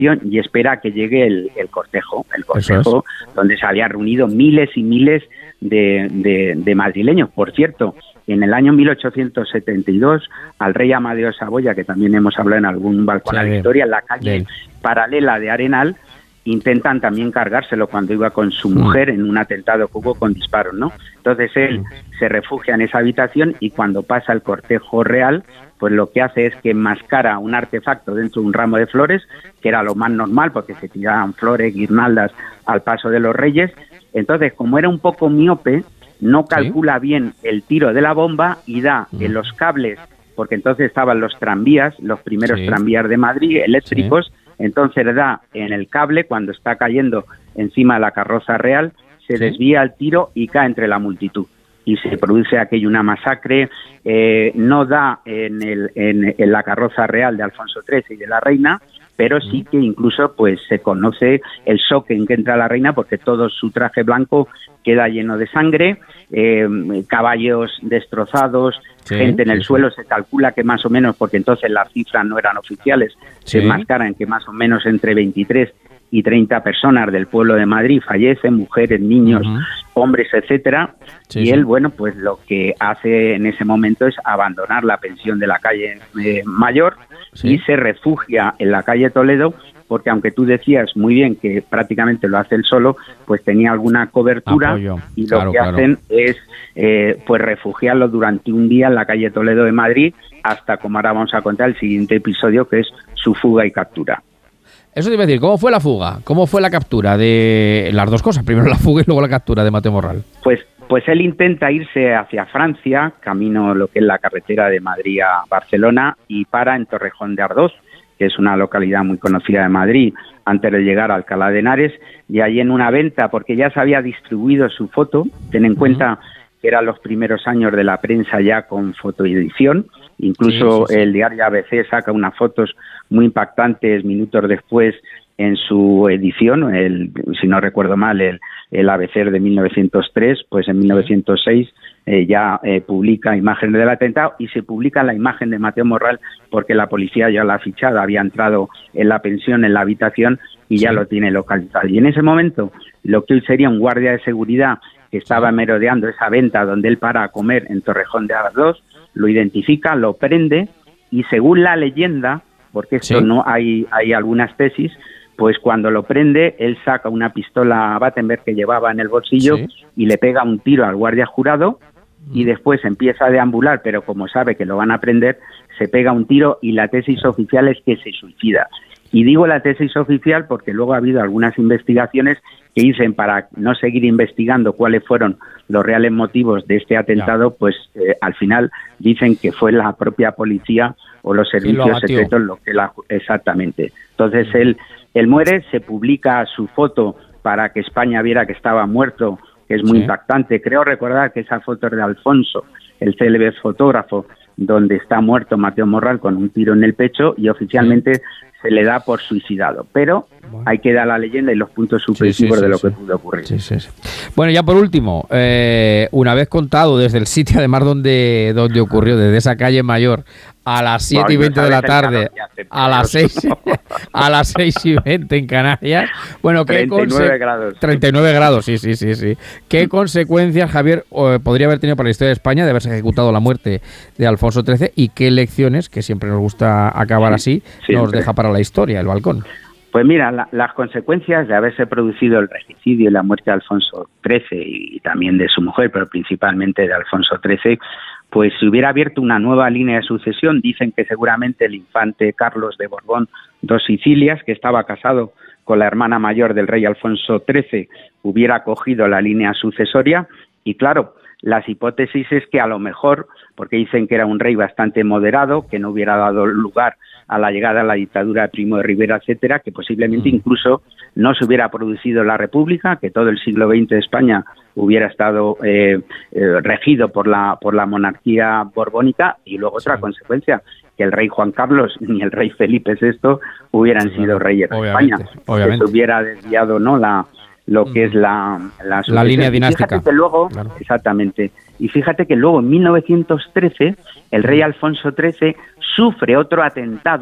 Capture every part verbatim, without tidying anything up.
y espera que llegue el, el cortejo, el cortejo donde se habían reunido miles y miles de, de, de madrileños. Por cierto, en el año mil ochocientos setenta y dos, al rey Amadeo de Saboya, que también hemos hablado en algún balcón a la historia, en la calle Bien. paralela de Arenal, intentan también cargárselo cuando iba con su mujer en un atentado que hubo con disparos, ¿no? Entonces él se refugia en esa habitación y cuando pasa el cortejo real, pues lo que hace es que enmascara un artefacto dentro de un ramo de flores, que era lo más normal porque se tiraban flores, guirnaldas al paso de los reyes. Entonces, como era un poco miope, no calcula ¿Sí? bien el tiro de la bomba y da en los cables, porque entonces estaban los tranvías, los primeros sí. tranvías de Madrid, eléctricos, sí. entonces da en el cable cuando está cayendo encima de la carroza real, se ¿Sí? desvía el tiro y cae entre la multitud. Y se produce aquello una masacre, eh, no da en, el, en, en la carroza real de Alfonso trece y de la reina, pero sí que incluso pues se conoce el shock en que entra la reina porque todo su traje blanco queda lleno de sangre, eh, caballos destrozados, sí, gente en el sí, suelo, sí. se calcula que más o menos, porque entonces las cifras no eran oficiales, sí. se enmascaran que más o menos entre veintitrés y treinta personas del pueblo de Madrid fallecen, mujeres, niños, uh-huh. hombres, etcétera, sí, y él, sí. bueno, pues lo que hace en ese momento es abandonar la pensión de la calle eh, Mayor sí. y se refugia en la calle Toledo, porque aunque tú decías muy bien que prácticamente lo hace él solo, pues tenía alguna cobertura Apoyo. y lo claro, que claro. hacen es eh, pues refugiarlo durante un día en la calle Toledo de Madrid hasta, como ahora vamos a contar, el siguiente episodio, que es su fuga y captura. Eso te iba a decir, ¿cómo fue la fuga? ¿Cómo fue la captura de las dos cosas? Primero la fuga y luego la captura de Mateo Morral. Pues, pues él intenta irse hacia Francia, camino lo que es la carretera de Madrid a Barcelona, y para en Torrejón de Ardoz, que es una localidad muy conocida de Madrid, antes de llegar a Alcalá de Henares, y allí en una venta, porque ya se había distribuido su foto, ten en uh-huh. cuenta que eran los primeros años de la prensa ya con fotoedición, incluso sí, sí, sí. el diario A B C saca unas fotos muy impactantes minutos después en su edición, el, si no recuerdo mal, el, el A B C de mil novecientos tres, pues en mil novecientos seis eh, ya eh, publica imágenes del atentado y se publica la imagen de Mateo Morral porque la policía ya la ha fichado, había entrado en la pensión, en la habitación y ya sí. lo tiene localizado. Y en ese momento, lo que hoy sería un guardia de seguridad que estaba merodeando esa venta donde él para a comer en Torrejón de Ardoz, lo identifica, lo prende y según la leyenda, porque esto sí. no hay, hay algunas tesis, pues cuando lo prende, él saca una pistola Battenberg que llevaba en el bolsillo sí. y le pega un tiro al guardia jurado mm. y después empieza a deambular, pero como sabe que lo van a prender, se pega un tiro y la tesis oficial es que se suicida. Y digo la tesis oficial porque luego ha habido algunas investigaciones que dicen, para no seguir investigando cuáles fueron los reales motivos de este atentado, ya. pues eh, al final dicen que fue la propia policía o los servicios lo secretos lo que la... Exactamente. Entonces mm. él, él muere, se publica su foto para que España viera que estaba muerto, que es muy sí. impactante. Creo recordar que esa foto es de Alfonso, el célebre fotógrafo, donde está muerto Mateo Morral con un tiro en el pecho y oficialmente sí. se le da por suicidado, pero bueno. hay que dar la leyenda y los puntos suspensivos sí, sí, sí, de lo sí. que pudo ocurrir. Sí, sí, sí. Bueno, ya por último, eh, una vez contado desde el sitio además donde, donde ocurrió, desde esa calle Mayor, a las siete no, y veinte de la tarde, a las seis, a las seis y veinte en Canarias. Bueno, ¿qué treinta y nueve grados. treinta y nueve grados, sí, sí, sí, sí. ¿Qué consecuencias, Javier, podría haber tenido para la historia de España de haberse ejecutado la muerte de Alfonso trece y qué lecciones, que siempre nos gusta acabar así, sí, nos deja para la historia, el balcón? Pues mira, la, las consecuencias de haberse producido el regicidio y la muerte de Alfonso trece y, y también de su mujer, pero principalmente de Alfonso trece, pues si hubiera abierto una nueva línea de sucesión, dicen que seguramente el infante Carlos de Borbón dos Sicilias, que estaba casado con la hermana mayor del rey Alfonso trece, hubiera cogido la línea sucesoria y claro, las hipótesis es que a lo mejor, porque dicen que era un rey bastante moderado, que no hubiera dado lugar a la llegada a la dictadura de Primo de Rivera, etcétera, que posiblemente incluso no se hubiera producido la República, que todo el siglo veinte de España hubiera estado eh, eh, regido por la por la monarquía borbónica y luego otra sí. consecuencia, que el rey Juan Carlos ni el rey Felipe sexto hubieran sí, sido reyes de España, obviamente. Que se hubiera desviado no la lo que es la la, la línea dinástica. Fíjate que luego, claro. exactamente, y fíjate que luego en mil novecientos trece el rey Alfonso trece sufre otro atentado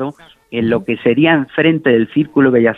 en lo que sería enfrente del Círculo Bellas